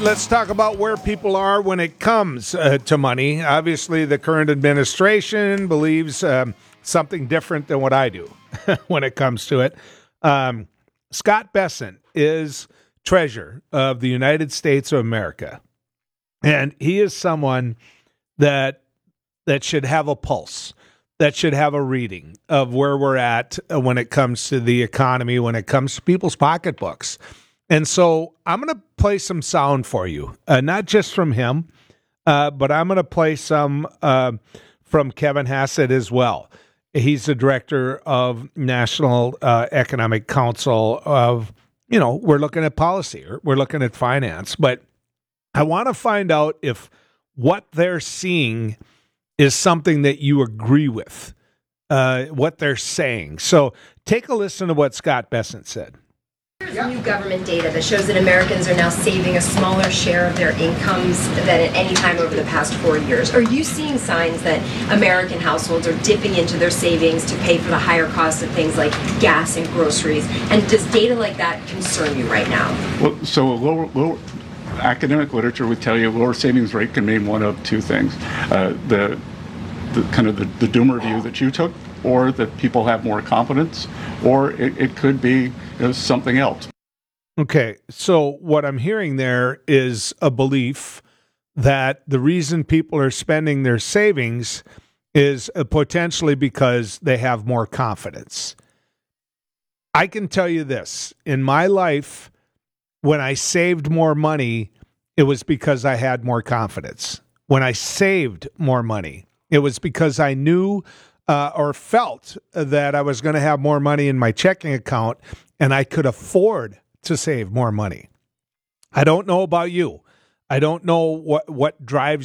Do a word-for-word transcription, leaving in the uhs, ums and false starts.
Let's talk about where people are when it comes uh, to money. Obviously, the current administration believes um, something different than what I do when it comes to it. Um, Scott Bessent is treasurer of the United States of America, and he is someone that that should have a pulse, that should have a reading of where we're at when it comes to the economy, when it comes to people's pocketbooks. And so I'm going to play some sound for you, uh, not just from him, uh, but I'm going to play some uh, from Kevin Hassett as well. He's the director of National uh, Economic Council of, you know, we're looking at policy, or we're looking at finance. But I want to find out if what they're seeing is something that you agree with, uh, what they're saying. So take a listen to what Scott Bessent said. There's new government data that shows that Americans are now saving a smaller share of their incomes than at any time over the past four years. Are you seeing signs that American households are dipping into their savings to pay for the higher costs of things like gas and groceries? And does data like that concern you right now? Well, so a lower, lower academic literature would tell you a lower savings rate can mean one of two things. Uh, the, the kind of the, the doomer view that you took, or that people have more confidence, or it, it could be you know, something else. Okay, so what I'm hearing there is a belief that the reason people are spending their savings is uh, potentially because they have more confidence. I can tell you this, in my life, when I saved more money, it was because I had more confidence. When I saved more money, it was because I knew Uh, or felt that I was going to have more money in my checking account and I could afford to save more money. I don't know about you. I don't know what, what drives